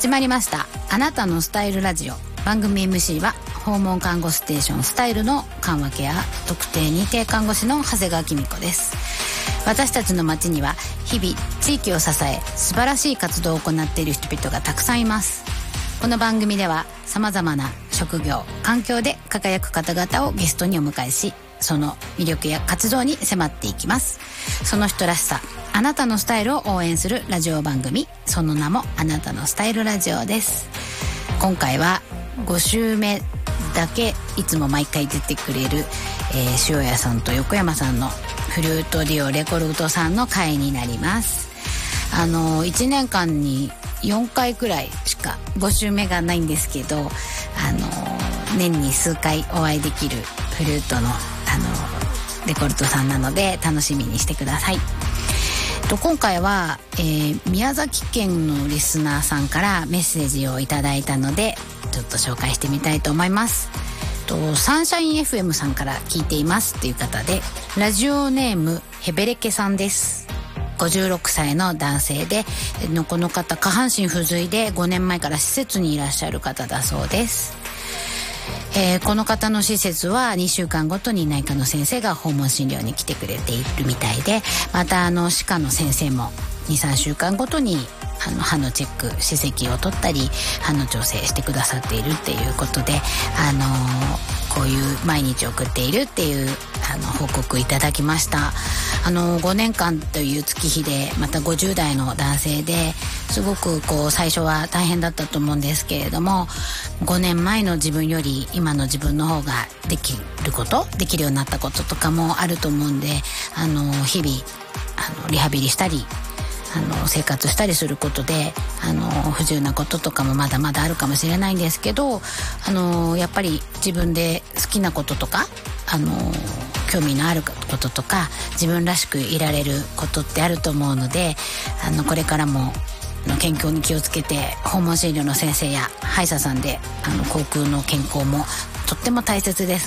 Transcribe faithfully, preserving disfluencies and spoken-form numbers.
始まりましたあなたのスタイルラジオ。番組 エムシー は訪問看護ステーションスタイルの緩和ケア特定認定看護師の長谷川紀美子です。私たちの街には日々地域を支え素晴らしい活動を行っている人々がたくさんいます。この番組ではさまざまな職業環境で輝く方々をゲストにお迎えし、その魅力や活動に迫っていきます。その人らしさ、あなたのスタイルを応援するラジオ番組、その名もあなたのスタイルラジオです。今回はご週目だけいつも毎回出てくれる、えー、塩谷さんと横山さんのフルートデュオレコルトさんの回になります。あのいちねんかんによんかいくらいしかご週目がないんですけど、あの年に数回お会いできるフルートのあのレコルトさんなので楽しみにしてください。と今回は、えー、宮崎県のリスナーさんからメッセージをいただいたのでちょっと紹介してみたいと思います。とサンシャイン エフエム さんから聞いていますっていう方で、ラジオネームヘベレケさんです。ごじゅうろくさいの男性で、のこの方下半身不随でごねんまえから施設にいらっしゃる方だそうです。えー、この方の施設はにしゅうかんごとに内科の先生が訪問診療に来てくれているみたいで、またあの歯科の先生も にさんしゅうかんごとにあの歯のチェック、歯石を取ったり歯の調整してくださっているっていうことで、あのー、こういう毎日送っているっていうあの報告いただきました。あのごねんかんという月日で、またごじゅう代の男性ですごくこう最初は大変だったと思うんですけれども、ごねんまえの自分より今の自分の方ができることできるようになったこととかもあると思うんで、あの日々あのリハビリしたりあの生活したりすることであの不自由なこととかもまだまだあるかもしれないんですけど、あのやっぱり自分で好きなこととかあの興味のあることとか自分らしくいられることってあると思うので、あのこれからも健康に気をつけて訪問診療の先生や歯医者さんであの口腔の健康もとっても大切です